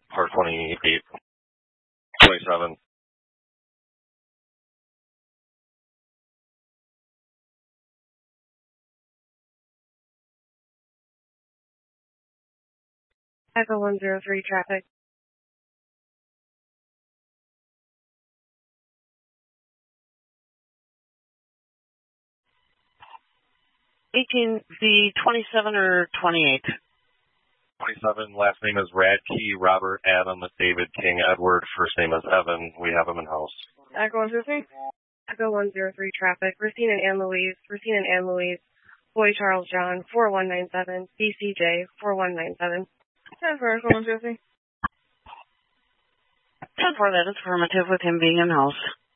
Part 28, 27. Echo 103 traffic. The 27 or 28? 27, last name is Radke, Robert, Adam, David, King, Edward, first name is Evan. We have him in house. Echo 103? Echo 103 traffic. Racine and Ann Louise. Boy Charles John, 4197. BCJ, 4197. 10-4, Echo 103. 10-4, that is affirmative with him being in house.